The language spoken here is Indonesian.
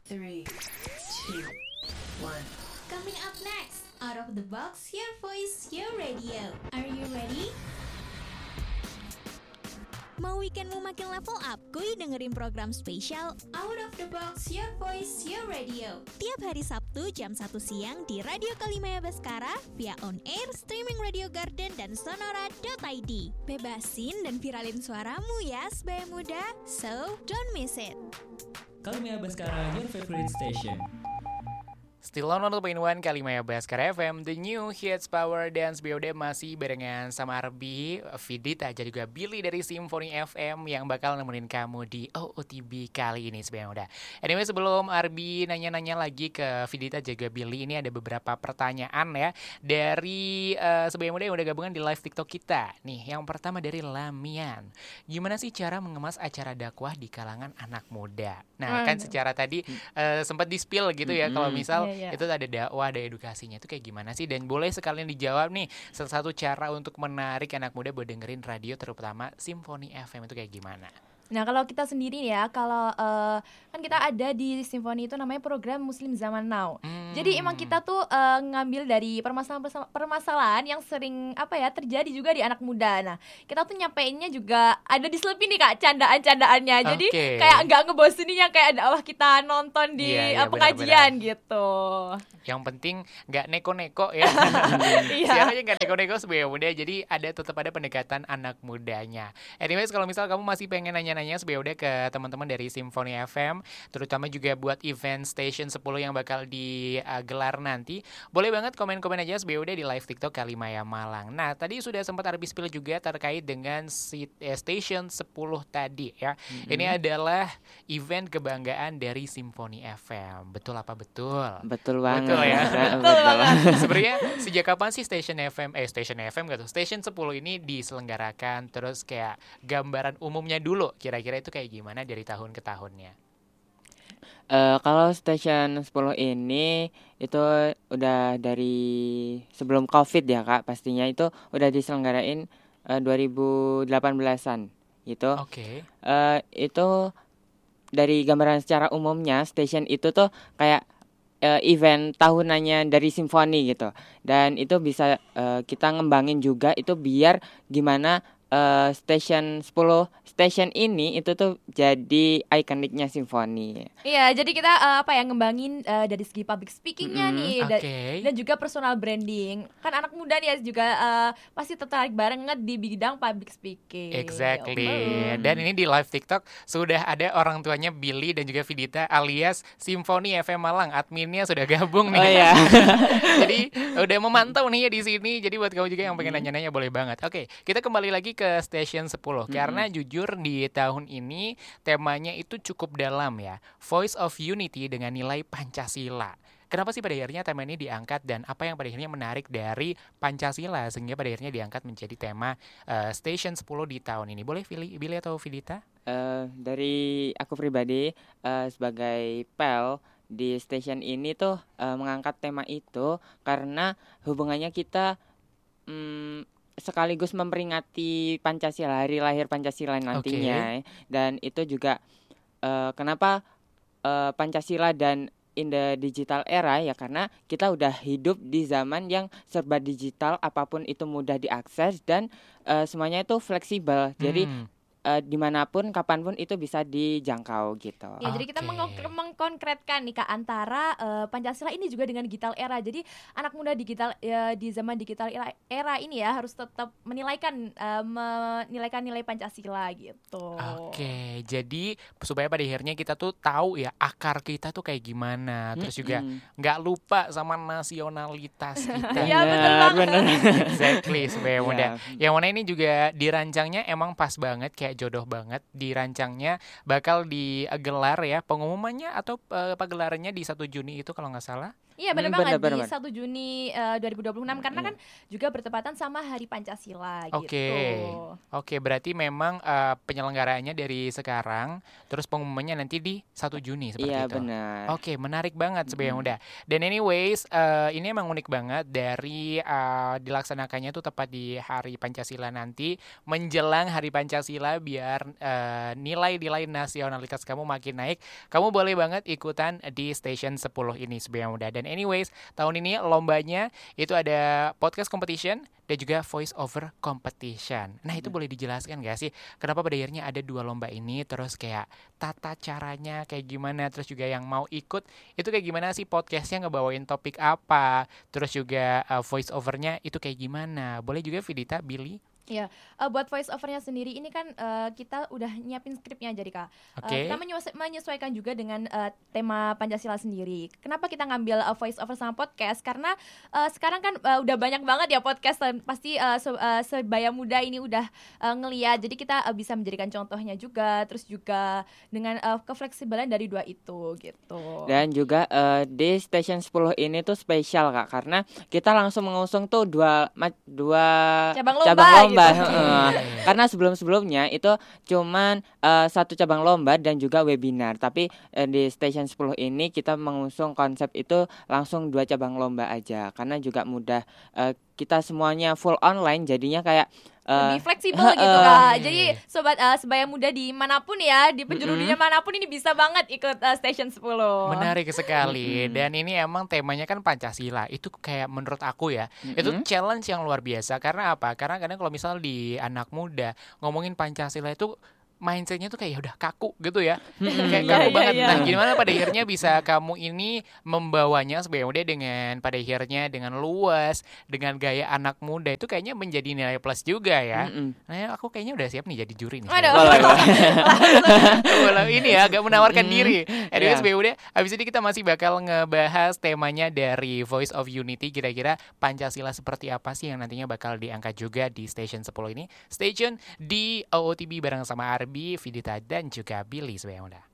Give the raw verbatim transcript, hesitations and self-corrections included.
three, two, one. Coming up next, Out of the Box, Your Voice, Your Radio. Are you ready? Mau weekendmu makin level up? Kuy dengerin program spesial Out of the Box, Your Voice, Your Radio tiap hari Sabtu jam satu siang di Radio Kalimaya Baskara via on air, streaming Radio Garden dan sonora dot i d. Bebasin dan viralin suaramu ya sebaya muda. So, don't miss it. Kalimaya Baskara, your favorite station. Still on satu koma satu Kalimaya Baskara F M, The New Hits Power Dance B O D masih barengan sama Arbi, Vidita, dan juga Billy dari Symphony F M yang bakal nemenin kamu di O O T B kali ini sebenarnya udah. Anyway, sebelum Arbi nanya-nanya lagi ke Vidita juga Billy, ini ada beberapa pertanyaan ya dari uh, sebenarnya muda yang udah gabungan di live TikTok kita. Nih, yang pertama dari Lamian. Gimana sih cara mengemas acara dakwah di kalangan anak muda? Nah, kan secara tadi uh, sempat di-spill gitu ya, kalau misal yeah, yeah. itu ada dakwah, ada edukasinya, itu kayak gimana sih? Dan boleh sekalian dijawab nih, salah satu cara untuk menarik anak muda buat dengerin radio terutama Symphony F M itu kayak gimana? Nah, kalau kita sendiri ya, kalau uh, kan kita ada di Symphony itu namanya program Muslim Zaman Now. Hmm. Jadi emang kita tuh uh, ngambil dari permasalahan-permasalahan yang sering apa ya terjadi juga di anak muda. Nah, kita tuh nyampeinnya juga ada diselipin nih Kak, candaan-candaannya. Jadi okay. kayak nggak ngebosenin yang kayak ada wah kita nonton di yeah, yeah, uh, pengajian benar-benar. Gitu. Yang penting nggak neko-neko ya. Siaranya nggak neko-neko sebenarnya muda. Jadi ada tetap ada pendekatan anak mudanya. Anyways, kalau misal kamu masih pengen nanya nanya sebenarnya udah ke teman-teman dari Symphony F M, terutama juga buat event Station sepuluh yang bakal digelar nanti, boleh banget komen-komen aja sebenarnya udah di live TikTok Kalimaya Malang. Nah, tadi sudah sempat Arbi spill juga terkait dengan si, eh, Station sepuluh tadi ya. Mm-hmm. Ini adalah event kebanggaan dari Symphony F M. Betul apa betul? Betul banget. Betul ya. Betul banget. Sebenarnya sejak kapan sih Station F M eh Station F M gitu. Station sepuluh ini diselenggarakan, terus kayak gambaran umumnya dulu kira-kira itu kayak gimana dari tahun ke tahunnya? Uh, kalau Station sepuluh ini itu udah dari sebelum Covid ya Kak, pastinya itu udah diselenggarain uh, dua ribu delapan belasan gitu. Oke. Okay. Uh, itu dari gambaran secara umumnya Station itu tuh kayak uh, event tahunannya dari Symphony gitu. Dan itu bisa uh, kita ngembangin juga itu biar gimana Uh, Station sepuluh station ini itu tuh jadi ikoniknya Symphony. Iya, jadi kita uh, apa ya ngembangin uh, dari segi public speakingnya mm-hmm, nih okay. dan, dan juga personal branding. Kan anak muda nih ya juga uh, pasti tertarik banget di bidang public speaking. Exactly. Mm. Dan ini di live TikTok sudah ada orang tuanya Billy dan juga Vidita alias Symphony F M Malang. Adminnya sudah gabung nih. Oh iya. Jadi udah memantau nih ya di sini. Jadi buat kamu juga yang pengen nanya-nanya boleh banget. Oke, kita kembali lagi ke Station sepuluh mm-hmm. karena jujur di tahun ini temanya itu cukup dalam ya, Voice of Unity dengan nilai Pancasila. Kenapa sih pada akhirnya tema ini diangkat dan apa yang pada akhirnya menarik dari Pancasila sehingga pada akhirnya diangkat menjadi tema uh, Station sepuluh di tahun ini? Boleh Billy, Billy atau Vidita? Uh, dari aku pribadi uh, sebagai P E L di Station ini tuh uh, mengangkat tema itu karena hubungannya kita um, sekaligus memperingati Pancasila, hari lahir Pancasila nantinya. Okay. Dan itu juga uh, kenapa uh, Pancasila dan in the digital era ya karena kita udah hidup di zaman yang serba digital, apapun itu mudah diakses dan uh, semuanya itu fleksibel. Hmm. Jadi Uh, dimanapun, kapanpun itu bisa dijangkau gitu. Ya, okay. Jadi kita meng- mengkonkretkan nih Kak antara uh, Pancasila ini juga dengan digital era. Jadi anak muda digital ya, di zaman digital era, era ini ya harus tetap menilaikan uh, menilaikan nilai Pancasila gitu. Oke, okay. Jadi supaya pada akhirnya kita tuh tahu ya akar kita tuh kayak gimana. Terus juga nggak lupa sama nasionalitas kita. Iya betul banget. Exactly, supaya muda. Yang mana ini juga dirancangnya emang pas banget kayak jodoh banget, dirancangnya bakal digelar ya pengumumannya atau uh, pagelarannya di satu Juni itu kalau nggak salah. Iya benar Hmm, banget benar, di benar. satu Juni eh, dua ribu dua puluh enam karena Iya. kan juga bertepatan sama Hari Pancasila Oke, gitu. oke berarti memang eh, penyelenggaraannya dari sekarang, terus pengumumannya nanti di satu Juni seperti Iya itu. benar. Oke, menarik banget Sobat yang Mm-mm. muda. Dan anyways, eh, ini emang unik banget dari eh, dilaksanakannya tuh tepat di Hari Pancasila nanti, menjelang Hari Pancasila biar eh, nilai-nilai nasionalitas kamu makin naik. Kamu boleh banget ikutan di Station sepuluh ini Sobat yang muda. Dan anyways, tahun ini lombanya itu ada podcast competition dan juga voice over competition. Nah, itu boleh dijelaskan gak sih kenapa pada akhirnya ada dua lomba ini, terus kayak tata caranya kayak gimana, terus juga yang mau ikut itu kayak gimana sih, podcastnya ngebawain topik apa, terus juga uh, voice overnya itu kayak gimana. Boleh juga Vidita, Billy. Ya, eh, buat voice overnya sendiri ini kan eh, kita udah nyiapin skripnya jadi Kak. Eh, Oke. kita menyesu- menyesuaikan juga dengan eh, tema Pancasila sendiri. Kenapa kita ngambil eh, voice over sama podcast? Karena eh, sekarang kan eh, udah banyak banget ya podcast, dan pasti eh, se- eh, sebaya muda ini udah eh, ngeliat. Jadi kita eh, bisa menjadikan contohnya juga, terus juga dengan eh, kefleksibelan dari dua itu gitu. Dan juga eh, di Station sepuluh ini tuh spesial Kak, karena kita langsung mengusung tuh dua ma- dua Cabang lomba lomba, gitu. heeh. Karena sebelum-sebelumnya itu cuman eh, satu cabang lomba dan juga webinar. Tapi eh, di Station sepuluh ini kita mengusung konsep itu langsung dua cabang lomba aja, karena juga mudah, eh, kita semuanya full online jadinya kayak eh, Lebih fleksibel gitu heeh. Kak. Jadi sobat eh, sebaya muda dimanapun ya, di penjuru Mm-mm. dunia manapun ini bisa banget ikut eh, Station sepuluh. Menarik sekali. Mm-mm. Dan ini emang temanya kan Pancasila. Itu kayak menurut aku ya, itu Mm-mm. challenge yang luar biasa. Karena apa? Karena kadang kalau misal di anak muda ngomongin Pancasila itu mindsetnya tuh kayak ya udah kaku gitu ya, kayak Iya, kaku iya, banget. iya. Nah, gimana pada akhirnya bisa kamu ini membawanya sebagai muda dengan pada akhirnya dengan luas, dengan gaya anak muda, itu kayaknya menjadi nilai plus juga ya. Mm-mm. Nah, aku kayaknya udah siap nih jadi juri nih. Aduh. Boleh, boleh. Walau ini ya agak menawarkan Hmm, diri. Anyways, ya. B U D, habis ini kita masih bakal ngebahas temanya dari Voice of Unity. Kira-kira Pancasila seperti apa sih yang nantinya bakal diangkat juga di Station sepuluh ini. Stay tune di O O T B bareng sama Arbi, Vidita, dan juga Billy. Sebagai muda.